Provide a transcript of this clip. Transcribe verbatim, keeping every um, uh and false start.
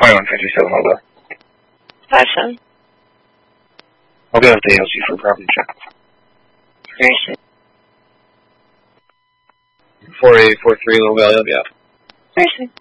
twenty-one fifty-seven, I'll go. five seven. I'll go with the A L C for property check. Very four eight four three, Little Valley, I'll be out. Very